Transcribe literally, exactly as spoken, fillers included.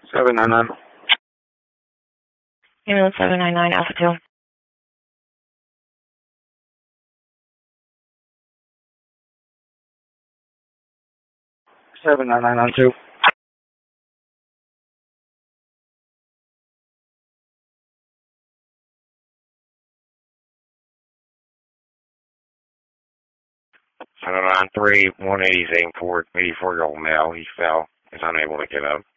seven nine nine. Ambulance seven nine nine, Alpha two. seven nine nine nine two. seven nine three, one eighty is aimed for eighty-four-year-old male. He fell. Is unable to get up.